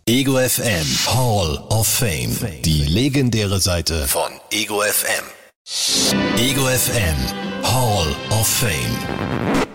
Ego FM Hall of Fame. Die legendäre Seite von Ego FM. Ego FM Hall of Fame.